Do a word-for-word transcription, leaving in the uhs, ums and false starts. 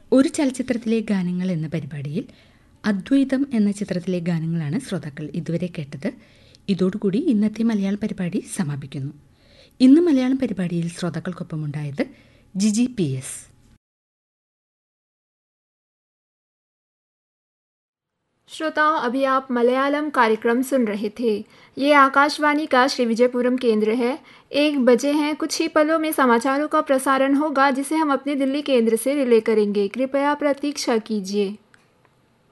ഒരു ചലച്ചിത്രത്തിലെ ഗാനങ്ങൾ എന്ന പരിപാടിയിൽ അദ്വൈതം എന്ന ചിത്രത്തിലെ ഗാനങ്ങളാണ് ശ്രോതാക്കൾ ഇതുവരെ കേട്ടത്. ഇതോടുകൂടി ഇന്നത്തെ മലയാളം പരിപാടി സമാപിക്കുന്നു. ഇന്ന് മലയാളം പരിപാടിയിൽ ശ്രോതാക്കൾക്കൊപ്പം ഉണ്ടായത് ജിജി പി എസ്. श्रोताओं, अभी आप मलयालम कार्यक्रम सुन रहे थे. ये आकाशवाणी का श्री विजयपुरम केंद्र है. एक बजे हैं. कुछ ही पलों में समाचारों का प्रसारण होगा जिसे हम अपने दिल्ली केंद्र से रिले करेंगे. कृपया प्रतीक्षा कीजिए.